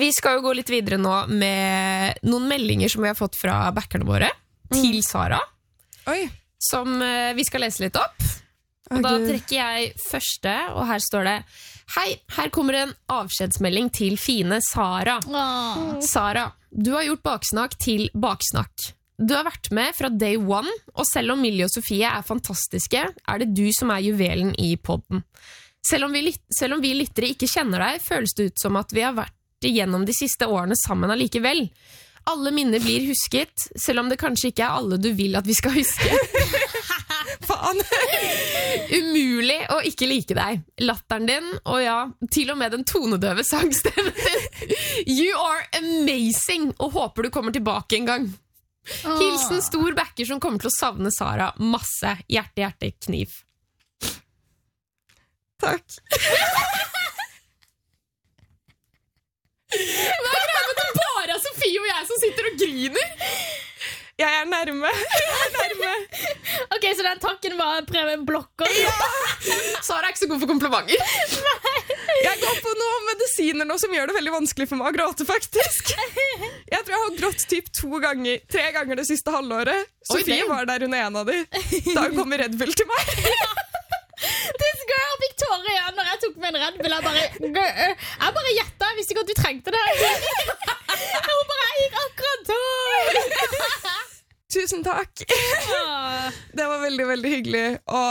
Vi skal jo gå litt videre nå med noen meldinger som vi har fått fra backerne våre til Sara. Oi. Som vi skal lese litt opp. Og da trekker jeg første, og her står det: Hei, her kommer en avskjedsmelding til fine Sara. Sara, du har gjort baksnakk til baksnakk. Du har vært med fra day one, og selv om Millie og Sofie er fantastiske, er det du som er juvelen i podden. Selv om vi lyttere ikke kjenner deg, føles det ut som at vi har vært igjennom de siste årene sammen allikevel. Alle minner blir husket, selv om det kanskje ikke er alle du vil at vi skal huske. Faen. Umulig å ikke like deg. Latteren din, og ja, til og med den tonedøve sangstemmen din. You are amazing, og håper du kommer tilbake en gang. Hilsen stor backer som kommer til å savne Sara masse. Hjerte, hjerte, kniv. Takk. Hva er greia med at det bare er Sofie og jeg som sitter og griner? Jeg er nærme. Ok, så den takken var prøve en blokker. Sara er ikke så god for komplimenter. Jeg går på noen medisiner nå som gjør det veldig vanskelig for meg å gråte, faktisk. Jeg tror jeg har grått typ 3 ganger det siste halvåret. Sofie var der under en av de. Da kom Red Bull til meg. This girl fikk tårer igjen når jeg tok med en Red Bull. Jeg bare gjettet, jeg visste ikke at du trengte det. Hun bare, jeg gikk akkurat tår. Tusen takk. Det var veldig, veldig hyggelig.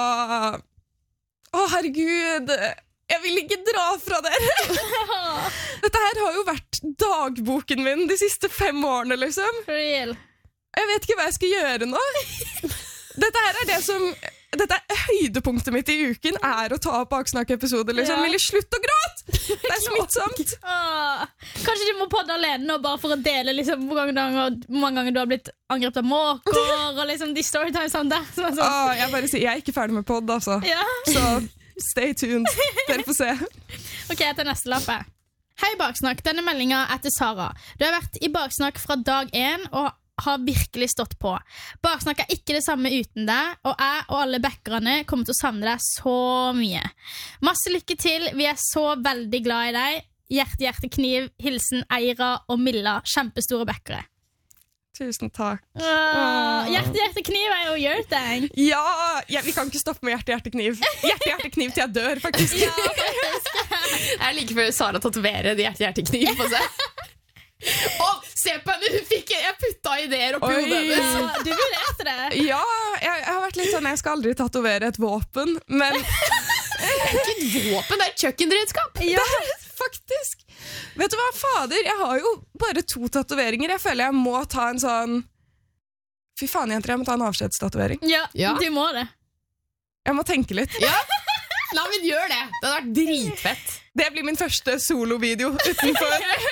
Å, herregud. Jeg vil ikke dra fra dere. Dette her har jo vært dagboken min de siste 5 årene, liksom. Real. Jeg vet ikke hva jeg skal gjøre nå. Dette her er det som... Dette er høydepunktet mitt i uken, er å ta opp baksnakk-episoder, liksom. Vil jeg slutte å gråte? Det er smittsomt. Kanskje du må podde alene nå, bare for å dele liksom, hvor mange ganger du har blitt angrepet av måker, og liksom de storytimes sånn der. Jeg bare sier, jeg er ikke ferdig med podd, altså. Så stay tuned. Dere får se. Ok, etter neste lappe. Hei Baksnakk, denne meldingen er til Sara. Du har vært i Baksnakk fra dag 1, og har virkelig stått på. Baksnakk er ikke det samme uten deg, og jeg og alle backerne kommer til å savne deg så mye. Masse lykke til, vi er så veldig glad i deg. Hjerte, hjerte, kniv, hilsen Eira og Milla, kjempestore backere. Tusen takk. Hjerte, hjerte, kniv er jo your thing. Ja, vi kan ikke stoppe med hjerte, hjerte, kniv. Hjerte, hjerte, kniv til jeg dør, faktisk. Ja, faktisk. Jeg liker før Sara tatoverer de hjerte, hjerte, kniv på seg. Se på henne, jeg putta ideer oppi hodet hennes. Du vurderte det? Ja, jeg har vært litt sånn, jeg skal aldri tatovere et våpen, men det er ikke et våpen, det er et kjøkkenredskap. Ja, faktisk. Vet du hva, fader, jeg har jo bare 2 tatoveringer. Jeg føler jeg må ta en sånn... Fy faen, jenter, jeg må ta en avskjedstatovering. Ja, du må det. Jeg må tenke litt. Ja, la meg gjøre det. Det hadde vært dritfett. Det blir min første solovideo utenfor